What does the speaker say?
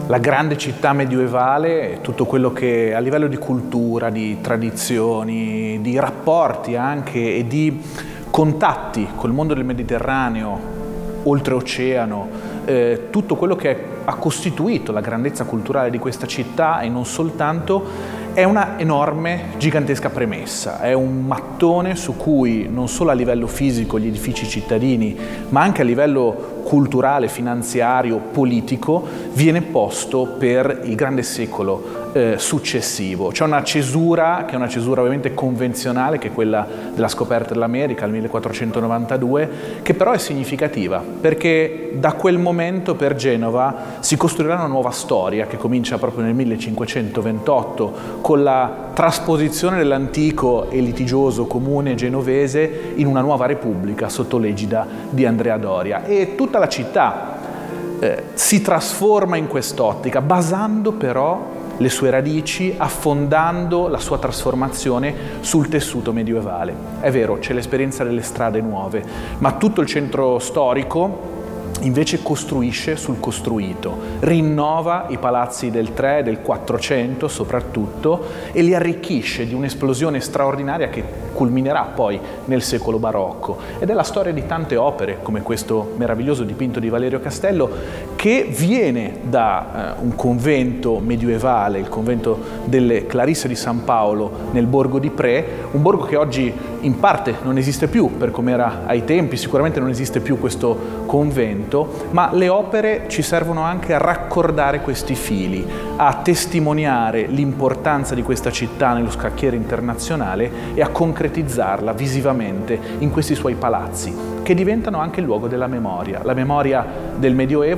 La grande città medievale, tutto quello che a livello di cultura, di tradizioni, di rapporti anche e di contatti col mondo del Mediterraneo, oltreoceano, tutto quello che ha costituito la grandezza culturale di questa città e non soltanto, è una enorme, gigantesca premessa, è un mattone su cui non solo a livello fisico gli edifici cittadini, ma anche a livello culturale, finanziario, politico, viene posto per il grande secolo successivo. C'è una cesura, che è una cesura ovviamente convenzionale, che è quella della scoperta dell'America, nel 1492, che però è significativa, perché da quel momento per Genova si costruirà una nuova storia che comincia proprio nel 1528 con la trasposizione dell'antico e litigioso comune genovese in una nuova repubblica sotto l'egida di Andrea Doria, e tutta la città si trasforma in quest'ottica, basando però le sue radici, affondando la sua trasformazione sul tessuto medievale. È vero, c'è l'esperienza delle strade nuove, ma tutto il centro storico invece costruisce sul costruito, rinnova i palazzi del 3 e del 400 soprattutto, e li arricchisce di un'esplosione straordinaria che culminerà poi nel secolo barocco. Ed è la storia di tante opere, come questo meraviglioso dipinto di Valerio Castello, che viene da un convento medievale, il convento delle Clarisse di San Paolo nel borgo di Pré, un borgo che oggi in parte non esiste più per come era ai tempi, sicuramente non esiste più questo convento, ma le opere ci servono anche a raccordare questi fili, a testimoniare l'importanza di questa città nello scacchiere internazionale e a concretizzarla visivamente in questi suoi palazzi, che diventano anche il luogo della memoria, la memoria del Medioevo,